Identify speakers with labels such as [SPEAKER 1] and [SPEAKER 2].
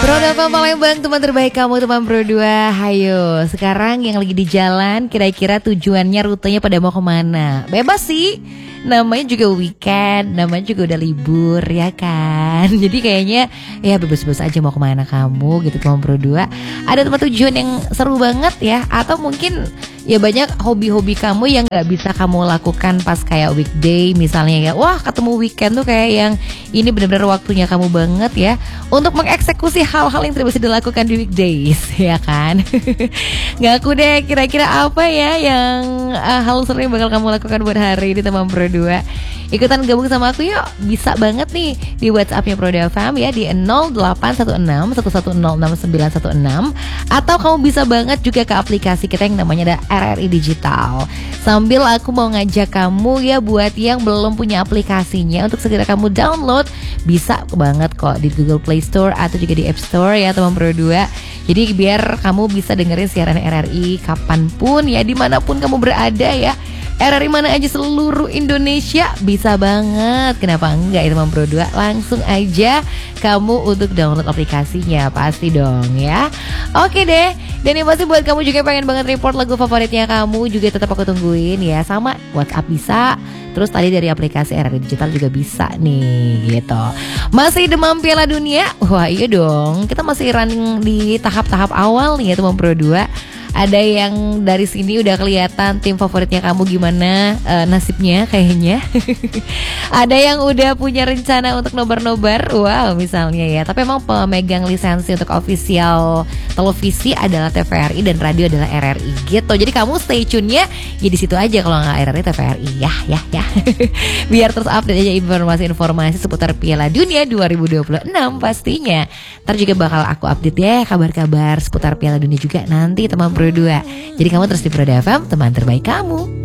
[SPEAKER 1] Roda Palembang, teman terbaik kamu, teman berdua. Hayo, sekarang yang lagi di jalan, kira-kira tujuannya, rutenya pada mau kemana? Bebas sih, namanya juga weekend, namanya juga udah libur, ya kan? Jadi kayaknya ya bebas-bebas aja mau kemana kamu gitu, teman berdua. Ada tempat tujuan yang seru banget ya, atau mungkin ya banyak hobi-hobi kamu yang gak bisa kamu lakukan pas kayak weekday misalnya ya. Wah, ketemu weekend tuh kayak yang ini benar-benar waktunya kamu banget ya untuk mengeksekusi hal-hal yang tidak bisa dilakukan di weekdays, ya kan? Ngaku deh, kira-kira apa ya yang hal seru yang bakal kamu lakukan buat hari ini, teman berdua. Ikutan gabung sama aku yuk. Bisa banget nih di WhatsApp-nya Proda FM ya, di 0816 11066916. Atau kamu bisa banget juga ke aplikasi kita yang namanya ada RRI Digital. Sambil aku mau ngajak kamu ya, buat yang belum punya aplikasinya, untuk segera kamu download. Bisa banget kok di Google Play Store atau juga di App Store ya, teman berdua. Jadi biar kamu bisa dengerin siaran RRI kapanpun ya, dimanapun kamu berada ya. RRI mana aja seluruh Indonesia bisa banget. Kenapa enggak ya, teman berdua? Langsung aja kamu untuk download aplikasinya, pasti dong ya. Oke deh. Dan yang pasti buat kamu juga pengen banget report lagu favoritnya kamu, juga tetap aku tungguin ya. Sama WhatsApp bisa, terus tadi dari aplikasi RRI Digital juga bisa nih gitu. Masih demam Piala Dunia? Wah iya dong, kita masih running di tahap-tahap awal nih ya, teman berdua. Ada yang dari sini udah kelihatan tim favoritnya kamu gimana nasibnya kayaknya. Ada yang udah punya rencana untuk nobar-nobar, wow misalnya ya. Tapi emang pemegang lisensi untuk official televisi adalah TVRI dan radio adalah RRI gitu. Jadi kamu stay tune-nya ya di situ aja, kalau nggak RRI TVRI ya. Biar terus update aja informasi-informasi seputar Piala Dunia 2026 pastinya. Ntar juga bakal aku update ya kabar-kabar seputar Piala Dunia juga nanti, teman berdua. Jadi kamu terus di Proda FM, teman terbaik kamu.